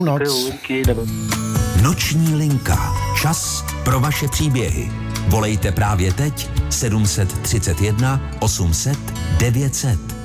noc. Noční linka. Čas pro vaše příběhy. Volejte právě teď 731 800 900.